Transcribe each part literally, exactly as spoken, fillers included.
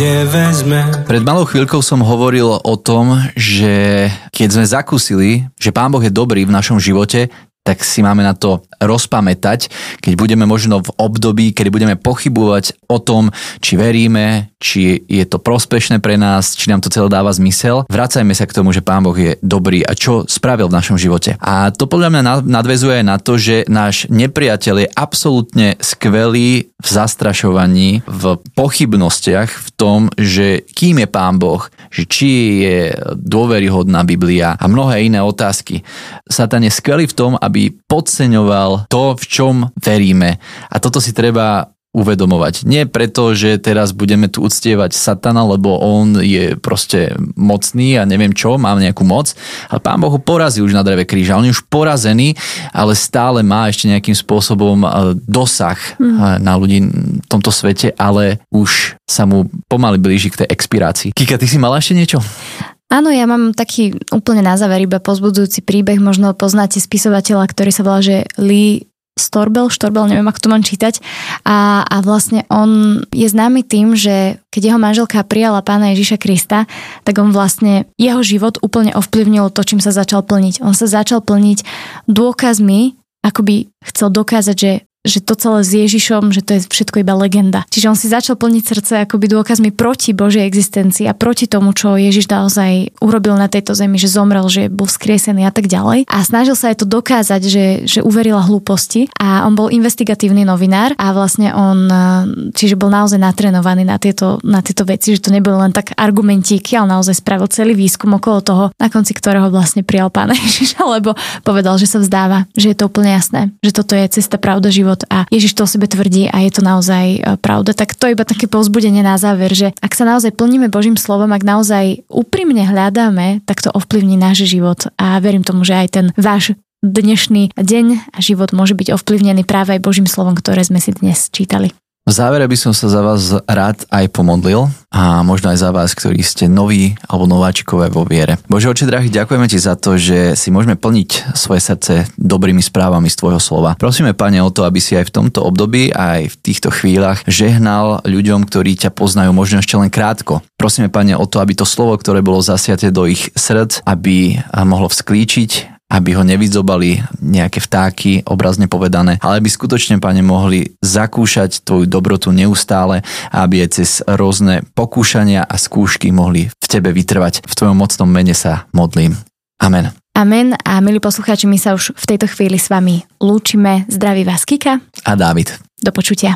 nevezme. Pred malou chvíľkou som hovoril o tom, že keď sme zakúsili, že Pán Boh je dobrý v našom živote, tak si máme na to rozpamätať, keď budeme možno v období, kedy budeme pochybovať o tom, či veríme, či je to prospešné pre nás, či nám to celé dáva zmysel. Vracajme sa k tomu, že Pán Boh je dobrý a čo spravil v našom živote. A to podľa mňa nadväzuje aj na to, že náš nepriateľ je absolútne skvelý v zastrašovaní, v pochybnostiach, v tom, že kým je Pán Boh, že či je dôveryhodná Biblia a mnohé iné otázky. Satan je skvelý v tom, aby podceňoval to, v čom veríme. A toto si treba uvedomovať. Nie preto, že teraz budeme tu uctievať Satana, lebo on je proste mocný a neviem čo, má nejakú moc, ale Pán Boh ho porazil už na dreve kríža. On je už porazený, ale stále má ešte nejakým spôsobom dosah mm. na ľudí v tomto svete, ale už sa mu pomaly blíži k tej expirácii. Kika, ty si mala ešte niečo? Áno, ja mám taký úplne na záver iba povzbudzujúci príbeh, možno poznáte spisovateľa, ktorý sa volá, že Lee Storbel, Štorbel, neviem, ako to mám čítať. A, a vlastne on je známy tým, že keď jeho manželka prijala Pána Ježiša Krista, tak on vlastne, jeho život úplne ovplyvnil to, čím sa začal plniť. On sa začal plniť dôkazmi, akoby chcel dokázať, že že to celé s Ježišom, že to je všetko iba legenda. Čiže on si začal plniť srdce akoby dôkazmi proti Božej existencii a proti tomu, čo Ježiš naozaj urobil na tejto zemi, že zomrel, že bol vzkriesený a tak ďalej. A snažil sa aj to dokázať, že, že uverila hlúposti a on bol investigatívny novinár a vlastne on, čiže bol naozaj natrénovaný na tieto, na tieto veci, že to nebolo len tak argumentíky, ale naozaj spravil celý výskum okolo toho, na konci ktorého vlastne prijal Pána Ježiša, lebo povedal, že sa vzdáva, že je to úplne jasné, že toto je cesta, pravda, život. A Ježiš to o sebe tvrdí a je to naozaj pravda. Tak to je iba také povzbudenie na záver, že ak sa naozaj plníme Božím slovom, ak naozaj úprimne hľadáme, tak to ovplyvní náš život. A verím tomu, že aj ten váš dnešný deň a život môže byť ovplyvnený práve aj Božím slovom, ktoré sme si dnes čítali. V závere by som sa za vás rád aj pomodlil a možno aj za vás, ktorí ste noví alebo nováčikové vo viere. Bože oče drahý, ďakujeme ti za to, že si môžeme plniť svoje srdce dobrými správami z tvojho slova. Prosíme, Pane, o to, aby si aj v tomto období, aj v týchto chvíľach žehnal ľuďom, ktorí ťa poznajú možno ešte len krátko. Prosíme, Pane, o to, aby to slovo, ktoré bolo zasiaté do ich srdc, aby mohlo vzklíčiť, aby ho nevydzobali nejaké vtáky, obrazne povedané, ale aby skutočne, Pane, mohli zakúšať tvoju dobrotu neustále a aby aj cez rôzne pokúšania a skúšky mohli v tebe vytrvať. V tvojom mocnom mene sa modlím. Amen. Amen a milí poslucháči, my sa už v tejto chvíli s vami lúčime. Zdraví vás Kika a Dávid. Do počutia.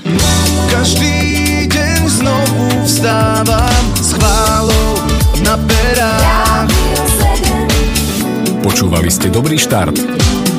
Každý deň znovu vstávam s chválou na perách. Počúvali ste Dobrý štart.